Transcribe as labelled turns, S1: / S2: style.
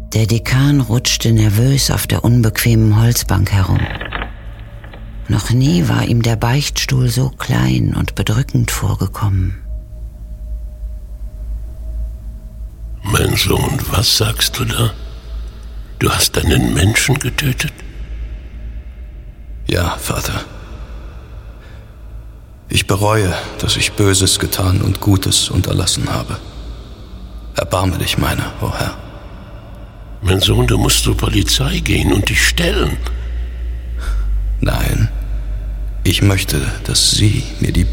S1: Der Dekan rutschte nervös auf der unbequemen Holzbank herum. Noch nie war ihm der Beichtstuhl so klein und bedrückend vorgekommen.
S2: Mein Sohn, was sagst du da? Du hast einen Menschen getötet?
S3: Ja, Vater. Ich bereue, dass ich Böses getan und Gutes unterlassen habe. Erbarme dich meiner, o Herr.
S2: Mein Sohn, du musst zur Polizei gehen und dich stellen.
S3: Nein, ich möchte, dass Sie mir die